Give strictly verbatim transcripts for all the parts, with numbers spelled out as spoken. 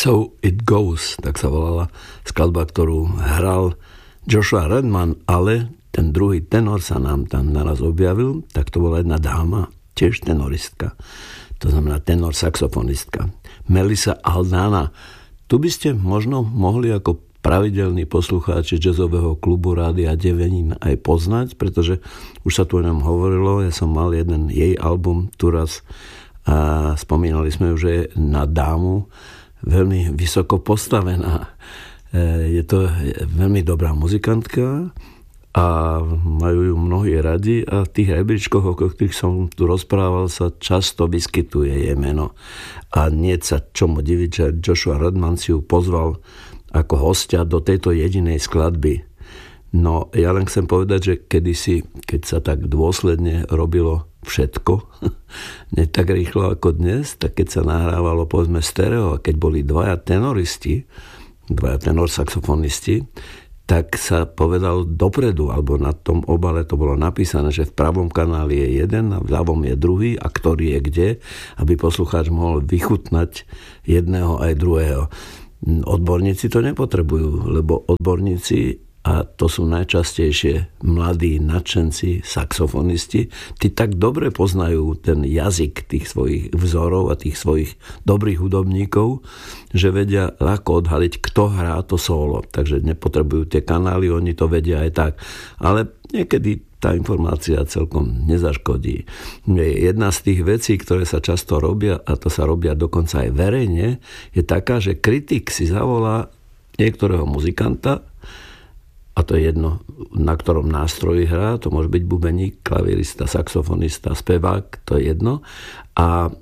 So It Goes, tak sa volala skladba, ktorú hral Joshua Redman, ale ten druhý tenor sa nám tam naraz objavil, tak to bola jedna dáma, tiež tenoristka. To znamená tenor saxofonistka. Melissa Aldana. Tu by ste možno mohli ako pravidelní poslucháči jazzového klubu Rádia Devenín aj poznať, pretože už sa tu o ňom hovorilo. Ja som mal jeden jej album tu raz a spomínali sme ju, že je na dámu veľmi vysoko postavená. Je to veľmi dobrá muzikantka a majú ju mnohí radi a v tých rebríčkoch, o ktorých som tu rozprával, sa často vyskytuje jej meno. A nie sa čomu diviť, že Joshua Redman si ju pozval ako hostia do tejto jedinej skladby. No, ja len chcem povedať, že kedysi, keď sa tak dôsledne robilo všetko, nie tak rýchlo ako dnes, tak keď sa nahrávalo povedzme stereo a keď boli dvaja tenoristi, dvaja tenor saxofonisti, tak sa povedal dopredu, alebo na tom obale to bolo napísané, že v pravom kanáli je jeden a v ľavom je druhý a ktorý je kde, aby poslucháč mohol vychutnať jedného aj druhého. Odborníci to nepotrebujú, lebo odborníci, a to sú najčastejšie mladí nadšenci, saxofonisti, tí tak dobre poznajú ten jazyk tých svojich vzorov a tých svojich dobrých hudobníkov, že vedia ľahko odhaliť, kto hrá to solo. Takže nepotrebujú tie kanály, oni to vedia aj tak. Ale niekedy tá informácia celkom nezaškodí. Jedna z tých vecí, ktoré sa často robia, a to sa robia dokonca aj verejne, je taká, že kritik si zavolá niektorého muzikanta, a to je jedno, na ktorom nástroji hrá, to môže byť bubeník, klavírista, saxofonista, spevák, to je jedno. A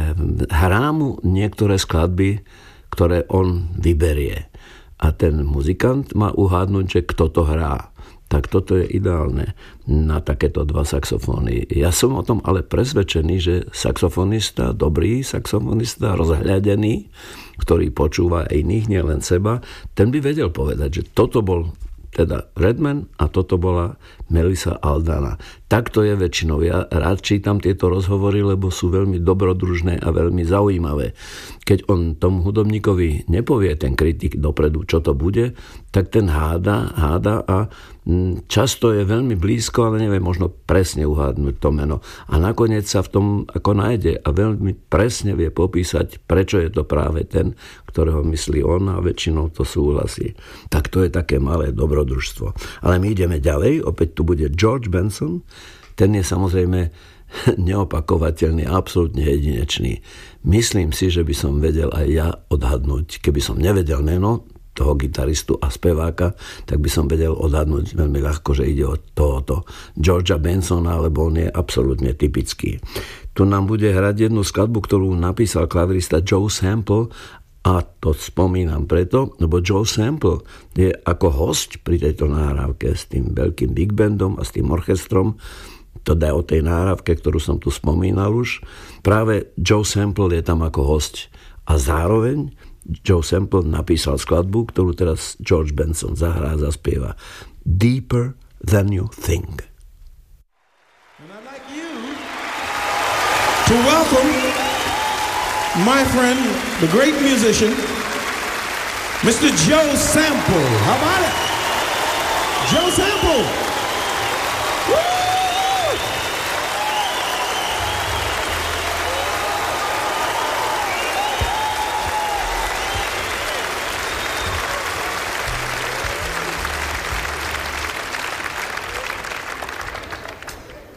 hrá mu niektoré skladby, ktoré on vyberie. A ten muzikant má uhádnuť, že kto to hrá. Tak toto je ideálne na takéto dva saxofóny. Ja som o tom ale presvedčený, že saxofonista, dobrý saxofonista, rozhľadený, ktorý počúva aj iných, nielen seba, ten by vedel povedať, že toto bol teda Redman a toto bola Melissa Aldana. Tak to je väčšinou. Ja rád čítam tieto rozhovory, lebo sú veľmi dobrodružné a veľmi zaujímavé. Keď on tomu hudobníkovi nepovie ten kritik dopredu, čo to bude, tak ten háda, háda a často je veľmi blízko, ale nevie možno presne uhádnuť to meno. A nakoniec sa v tom ako nájde a veľmi presne vie popísať, prečo je to práve ten, ktorého myslí on a väčšinou to súhlasí. Tak to je také malé dobrodružstvo. Ale my ideme ďalej, opäť tu bude George Benson. Ten je samozrejme neopakovateľný, absolútne jedinečný. Myslím si, že by som vedel aj ja odhadnúť, keby som nevedel meno toho gitaristu a speváka, tak by som vedel odhadnúť veľmi ľahko, že ide o tohoto Georgea Bensona, lebo on je absolútne typický. Tu nám bude hrať jednu skladbu, ktorú napísal klavirista Joe Sample, a to spomínam preto, lebo Joe Sample je ako hosť pri tejto nahrávke s tým veľkým big bandom a s tým orchestrom. To dá o tej nahrávke, ktorú som tu spomínal už. Práve Joe Sample je tam ako hosť. A zároveň Joe Sample napísal skladbu, ktorú teraz George Benson zahrá a zaspieva. Deeper Than You Think. And I'd like you to welcome my friend, the great musician, Mister Joe Sample. How about it? Joe Sample.